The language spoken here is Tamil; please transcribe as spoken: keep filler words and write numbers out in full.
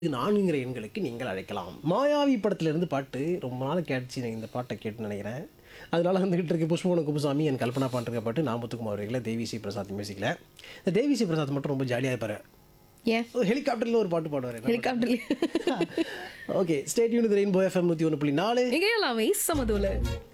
நான்குங்கிற எண்களுக்கு நீங்கள் அழைக்கலாம். மாயாவி படத்திலிருந்து பாட்டு ரொம்ப நாள் கேட்டுச்சு எனக்கு இந்த பாட்டை கேட்டு நினைக்கிறேன். அதனால வந்துகிட்டு இருக்கு புஷ்பவனம் குப்புசாமி என் கல்பனா பாட்டுருக்க பாட்டு நான் முத்துக்குமார் அவர்களை தேவி ஸ்ரீ பிரசாத் மியூசிக்கில். இந்த தேவி ஸ்ரீ பிரசாத் மட்டும் ரொம்ப ஜாலியாக இருப்பார். ஏன் ஹெலிகாப்டரில் ஒரு பாட்டு பாடுவார். ஹெலிகாப்டர்ல okay, state unit rainbow FM நூற்றி ஒன்று புள்ளி நாலு இங்கே எல்லாமே சமதூல